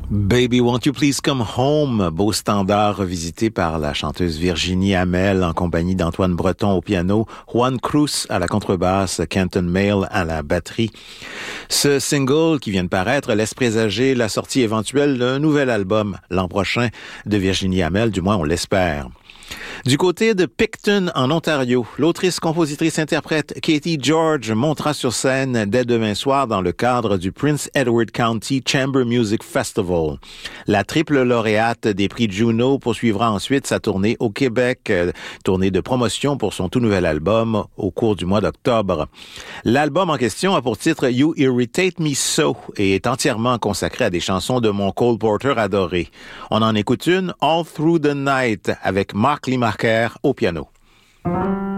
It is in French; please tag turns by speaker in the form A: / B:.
A: Baby, won't you please come home? Beau standard revisité par la chanteuse Virginie Hamel en compagnie d'Antoine Breton au piano, Juan Cruz à la contrebasse, Kenton Mail à la batterie. Ce single qui vient de paraître laisse présager la sortie éventuelle d'un nouvel album l'an prochain de Virginie Hamel, du moins on l'espère. Du côté de Picton, en Ontario, l'autrice, compositrice, interprète Katie George montera sur scène dès demain soir dans le cadre du Prince Edward County Chamber Music Festival. La triple lauréate des prix Juno poursuivra ensuite sa tournée au Québec, tournée de promotion pour son tout nouvel album au cours du mois d'octobre. L'album en question a pour titre You Irritate Me So et est entièrement consacré à des chansons de mon Cole Porter adoré. On en écoute une, All Through the Night, avec Mark Limacher au piano.